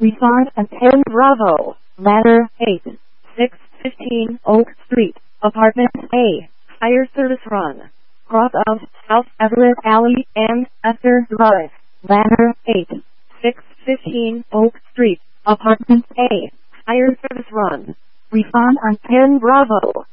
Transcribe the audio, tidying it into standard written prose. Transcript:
Resort and 10 Bravo, ladder 8, 615 Oak Street, Apartment A, Fire Service Run, cross of South Everett Alley and Esther Drive, ladder 8, 615 Oak Street, Apartment A, Fire Service Run. Refund on 10 Bravo.